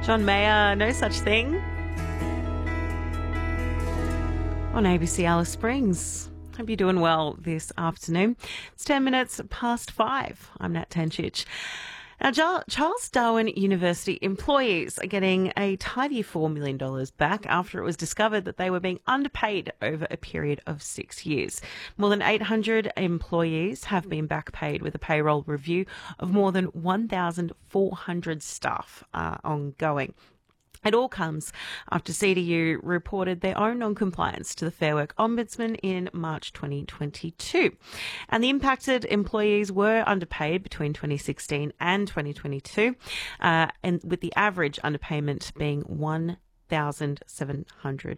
John Mayer, No Such Thing. On ABC Alice Springs. Hope you're doing well this afternoon. It's 10 minutes past 5. I'm Nat Tenchich. Now, Charles Darwin University employees are getting a tidy $4 million back after it was discovered that they were being underpaid over a period of 6 years. More than 800 employees have been back paid, with a payroll review of more than 1,400 staff ongoing. It all comes after CDU reported their own non-compliance to the Fair Work Ombudsman in March 2022. And the impacted employees were underpaid between 2016 and 2022, and with the average underpayment being $1,700.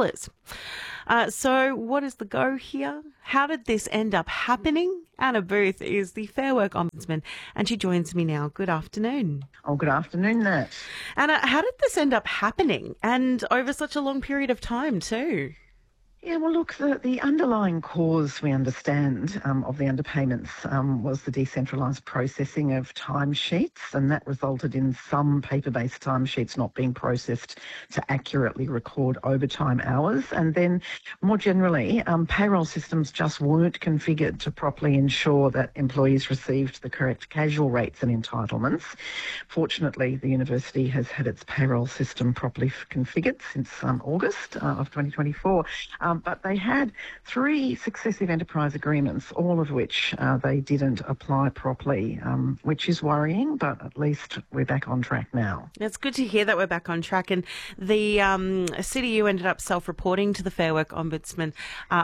So what is the go here? How did this end up happening? Anna Booth is the Fair Work Ombudsman, and she joins me now. Good afternoon. Oh, good afternoon, Nat. Anna, how did this end up happening, and over such a long period of time too? Yeah, well, look, the underlying cause, we understand, of the underpayments was the decentralised processing of timesheets, and that resulted in some paper-based timesheets not being processed to accurately record overtime hours. And then, more generally, payroll systems just weren't configured to properly ensure that employees received the correct casual rates and entitlements. Fortunately, the university has had its payroll system properly configured since August of 2024. But they had 3 successive enterprise agreements, all of which they didn't apply properly, which is worrying, but at least we're back on track now. It's good to hear that we're back on track. And the CDU ended up self-reporting to the Fair Work Ombudsman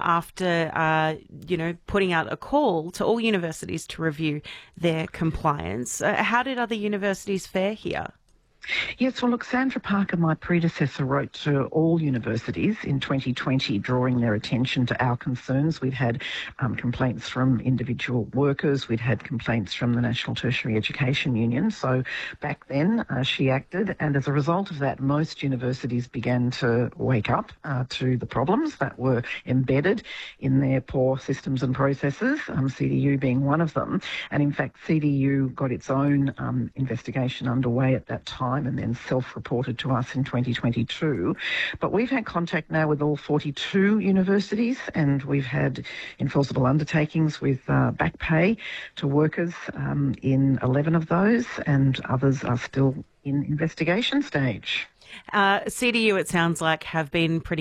after, putting out a call to all universities to review their compliance. How did other universities fare here? Yes, well, look, Sandra Parker, my predecessor, wrote to all universities in 2020, drawing their attention to our concerns. We'd had complaints from individual workers. We'd had complaints from the National Tertiary Education Union. So back then, she acted. And as a result of that, most universities began to wake up to the problems that were embedded in their poor systems and processes, CDU being one of them. And in fact, CDU got its own investigation underway at that time, and then self-reported to us in 2022. But we've had contact now with all 42 universities, and we've had enforceable undertakings with back pay to workers in 11 of those, and others are still in investigation stage. CDU, it sounds like, have been pretty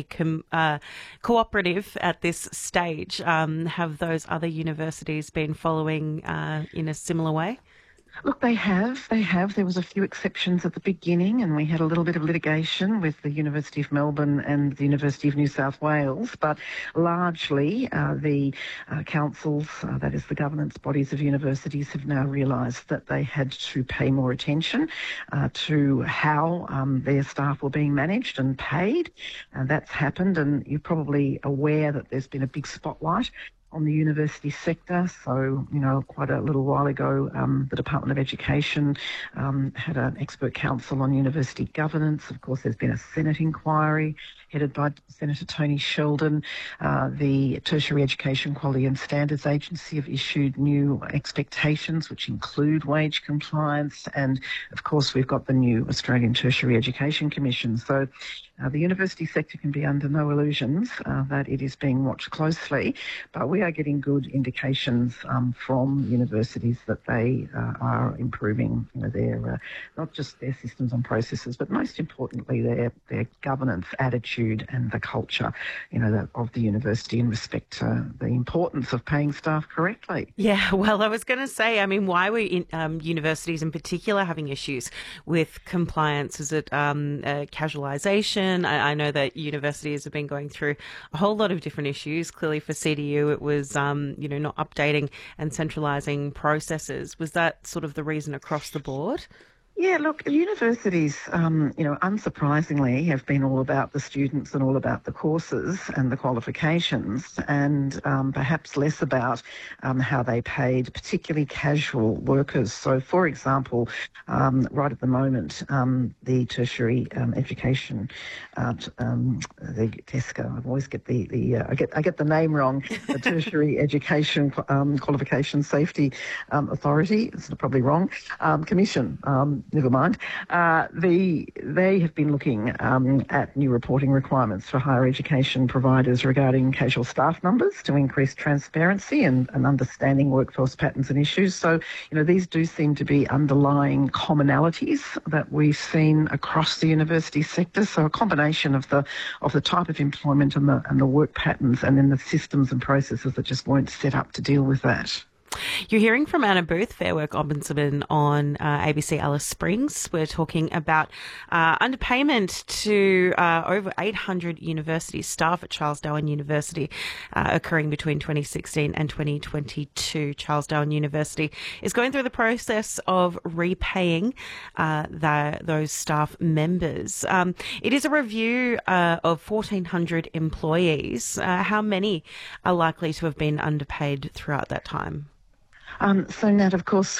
cooperative at this stage. Have those other universities been following in a similar way? Look, they have. There was a few exceptions at the beginning, and we had a little bit of litigation with the University of Melbourne and the University of New South Wales, but largely the councils, that is the governance bodies of universities, have now realised that they had to pay more attention to how their staff were being managed and paid. That's happened, and you're probably aware that there's been a big spotlight on the university sector. So, quite a little while ago, the Department of Education had an expert council on university governance. Of course, there's been a Senate inquiry headed by Senator Tony Sheldon. The Tertiary Education Quality and Standards Agency have issued new expectations, which include wage compliance. And, of course, we've got the new Australian Tertiary Education Commission. So the university sector can be under no illusions that it is being watched closely, but we are getting good indications from universities that they are improving their not just their systems and processes, but most importantly their governance attitude and the culture of the university in respect to the importance of paying staff correctly. Yeah, well, I was going to say, why were universities in particular having issues with compliance? Is it casualisation? I know that universities have been going through a whole lot of different issues. Clearly for CDU, it was, not updating and centralising processes. Was that sort of the reason across the board? Yeah, look, universities, unsurprisingly have been all about the students and all about the courses and the qualifications, and perhaps less about how they paid particularly casual workers. So, for example, right at the moment, the tertiary education, the TESCA, I always get I get the name wrong, the Tertiary Education Qualification Safety Authority, it's probably wrong, Commission, never mind. They have been looking at new reporting requirements for higher education providers regarding casual staff numbers to increase transparency and understanding workforce patterns and issues. So, these do seem to be underlying commonalities that we've seen across the university sector. So a combination of the type of employment and the work patterns, and then the systems and processes that just weren't set up to deal with that. You're hearing from Anna Booth, Fair Work Ombudsman on ABC Alice Springs. We're talking about underpayment to over 800 university staff at Charles Darwin University occurring between 2016 and 2022. Charles Darwin University is going through the process of repaying those staff members. It is a review of 1,400 employees. How many are likely to have been underpaid throughout that time? So, Nat, of course,